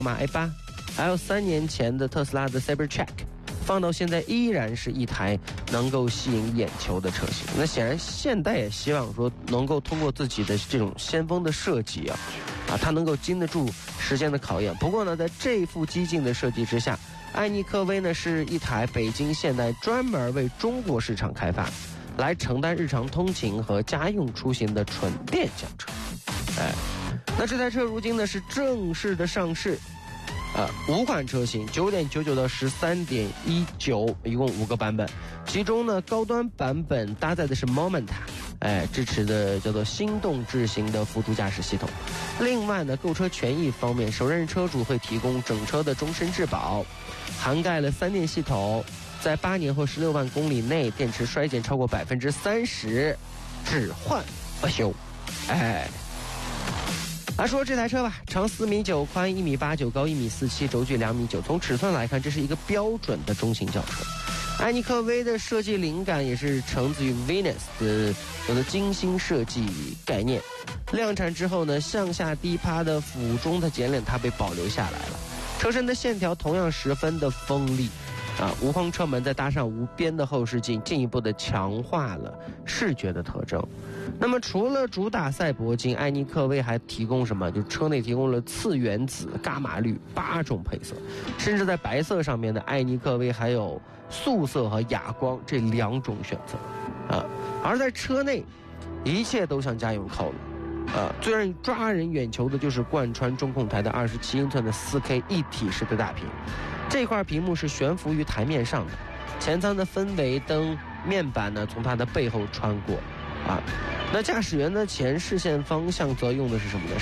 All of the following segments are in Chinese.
马 A8，还有3年前的特斯拉的 Cybertruck， 放到现在依然是一台能够吸引眼球的车型。那显然现代也希望说能够通过自己的这种先锋的设计它能够经得住时间的考验。不过呢，在这副激进的设计之下，艾尼科威呢是一台北京现代专门为中国市场开发，来承担日常通勤和家用出行的纯电轿车。那这台车如今呢是正式的上市，5款车型，9.99到13.19，一共5个版本。其中呢，高端版本搭载的是 Momenta，支持的叫做心动智行的辅助驾驶系统。另外呢，购车权益方面，首任车主会提供整车的终身质保，涵盖了3电系统，在8年或16万公里内，电池衰减超过30%，只换不修。来说这台车吧，长4.9米，宽1.89米，高1.47米，轴距2.9米。从尺寸来看，这是一个标准的中型轿车。艾尼科威的设计灵感也是承自于 Venus 的精心设计概念。量产之后呢，向下低趴的俯中的剪脸它被保留下来了，车身的线条同样十分的锋利无框车门再搭上无边的后视镜，进一步的强化了视觉的特征。那么除了主打赛博金，艾尼科威还提供什么？就车内提供了次原子、伽马绿8种配色，甚至在白色上面的艾尼科威还有素色和哑光这2种选择而在车内一切都向家用靠拢。最让抓人眼球的就是贯穿中控台的27英寸的 4K 一体式的大屏，这块屏幕是悬浮于台面上的，前舱的氛围灯面板呢从它的背后穿过那驾驶员的前视线方向则用的是什么呢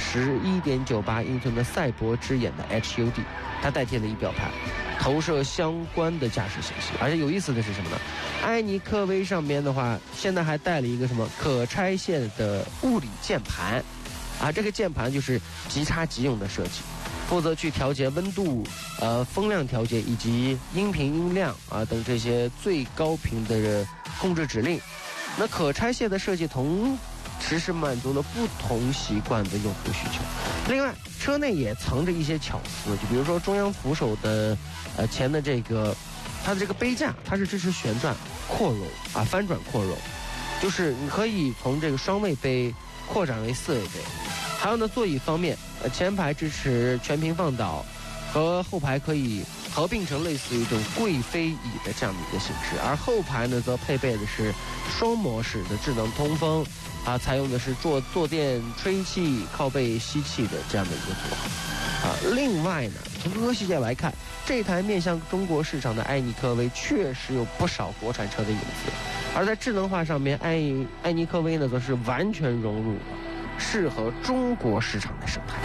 ？11.98英寸的赛博之眼的 HUD， 它代替了仪表盘，投射相关的驾驶信息。而且有意思的是什么呢？艾尼科威上面的话，现在还带了一个什么可拆卸的物理键盘这个键盘就是即插即用的设计，负责去调节温度、风量调节以及音频音量等这些最高频的控制指令。那可拆卸的设计同时是满足了不同习惯的用户需求。另外，车内也藏着一些巧思，就比如说中央扶手的前的这个它的这个杯架，它是支持旋转扩容翻转扩容，就是你可以从这个双位杯扩展为4位杯。还有呢，座椅方面，前排支持全屏放倒，和后排可以合并成类似于这种贵妃椅的这样的一个形式，而后排呢则配备的是双模式的智能通风采用的是坐垫吹气靠背吸气的这样的一个组合另外呢，从各个细节来看，这台面向中国市场的艾尼科威确实有不少国产车的影子，而在智能化上面，艾尼科威呢则是完全融入了适合中国市场的生态。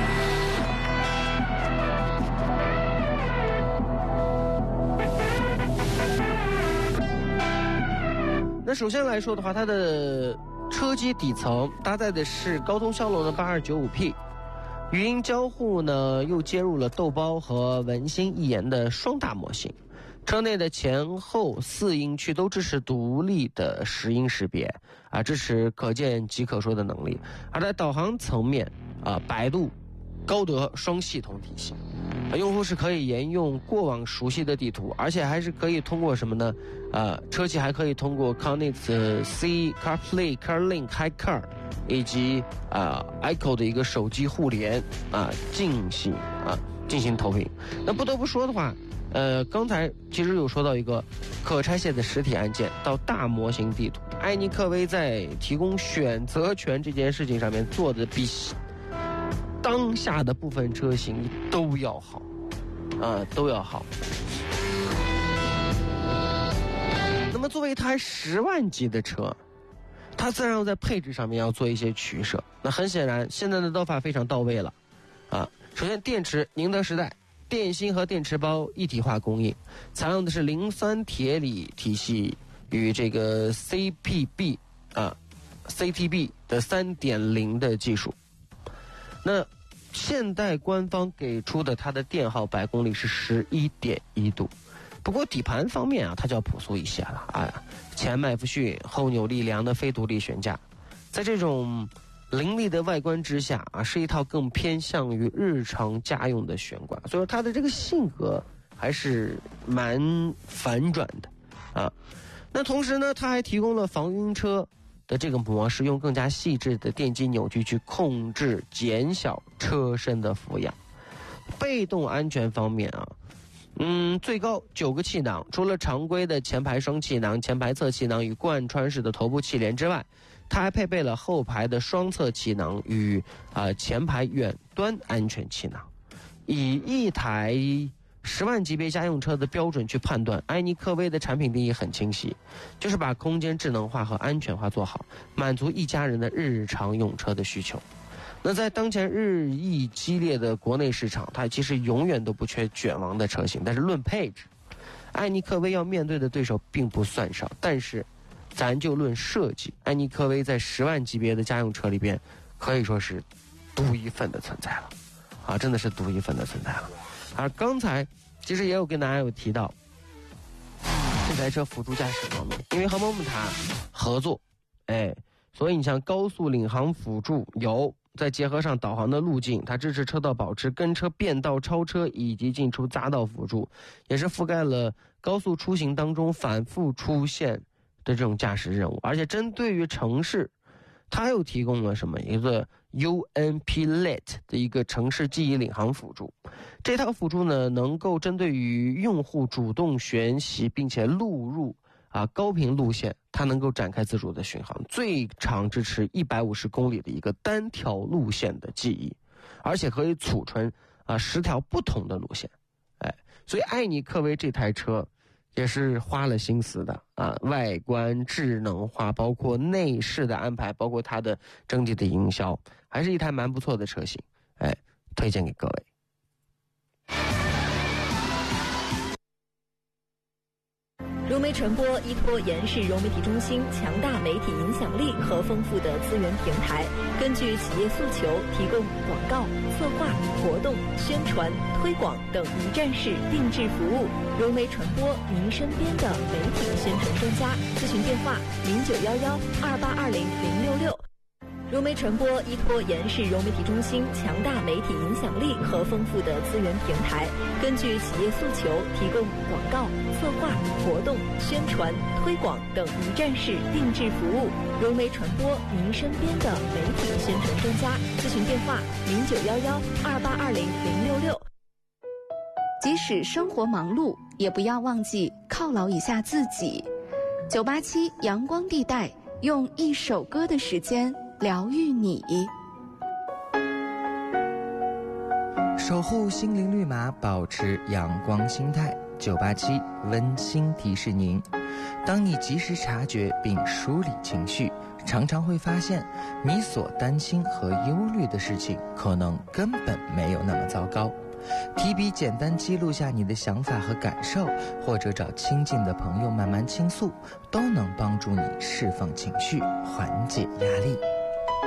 那首先来说的话，它的车机底层搭载的是高通骁龙的 8295P， 语音交互呢又接入了豆包和文心一言的双大模型。车内的前后4音区都支持独立的10音识别支持可见即可说的能力。而在导航层面百度、高德双系统体系，用户是可以沿用过往熟悉的地图，而且还是可以通过什么呢？车企还可以通过 Connect C、CarPlay、CarLink、HiCar 以及iCo 的一个手机互联进行投屏。那不得不说的话，刚才其实有说到一个可拆卸的实体按键到大模型地图，艾尼科威在提供选择权这件事情上面做的比当下的部分车型都要好都要好。那么作为一台10万级的车，它自然要在配置上面要做一些取舍。那很显然，现在的刀法非常到位了首先，电池宁德时代电芯和电池包一体化供应，采用的是03铁锂体系与这个 CTB 的 3.0 的技术。那现代官方给出的它的电耗百公里是11.1度，不过底盘方面它就要朴素一些了前麦弗逊后扭力梁的非独立悬架，在这种凌厉的外观之下啊，是一套更偏向于日常家用的悬挂，所以说它的这个性格还是蛮反转的啊。那同时呢，它还提供了防晕车的这个模式，用更加细致的电机扭矩去控制减小车身的俯仰。被动安全方面啊，最高9个气囊，除了常规的前排双气囊、前排侧气囊与贯穿式的头部气帘之外，它还配备了后排的双侧气囊与前排远端安全气囊。以一台10万级别家用车的标准去判断，艾尼科威的产品定义很清晰，就是把空间智能化和安全化做好，满足一家人的日常用车的需求。那在当前日益激烈的国内市场，它其实永远都不缺卷王的车型，但是论配置，艾尼科威要面对的对手并不算少。但是咱就论设计，艾尼科威在10万级别的家用车里边可以说是独一份的存在了啊，真的是独一份的存在了。而刚才其实也有跟大家有提到这台车辅助驾驶方面，因为和某某塔合作，所以你像高速领航辅助有，再结合上导航的路径，它支持车道保持、跟车、变道、超车以及进出匝道辅助，也是覆盖了高速出行当中反复出现的这种驾驶任务。而且针对于城市，它又提供了什么？一个 UNP-Lite 的一个城市记忆领航辅助。这套辅助呢，能够针对于用户主动学习并且录入高频路线，它能够展开自主的巡航，最长支持150公里的一个单条路线的记忆，而且可以储存10条不同的路线。所以艾尼科威这台车也是花了心思的外观智能化，包括内饰的安排，包括它的整体的营销，还是一台蛮不错的车型，推荐给各位。 融媒传播依托延世融媒体中心强大媒体影响力和丰富的资源平台，根据企业诉求提供广告、策划、活动、宣传、推广等一站式定制服务。融媒传播，您身边的媒体宣传专家。咨询电话：091128200666。融媒传播依托延世融媒体中心强大媒体影响力和丰富的资源平台，根据企业诉求提供广告、策划、活动、宣传、推广等一站式定制服务。融媒传播，您身边的媒体宣传专家。咨询电话：091128200666。 即使生活忙碌，也不要忘记犒劳一下自己。987阳光地带，用一首歌的时间疗愈你， 守护心灵绿码，保持阳光心态。987温馨提示您，当你及时察觉并梳理情绪，常常会发现你所担心和忧虑的事情可能根本没有那么糟糕。提笔简单记录下你的想法和感受，或者找亲近的朋友慢慢倾诉，都能帮助你释放情绪，缓解压力。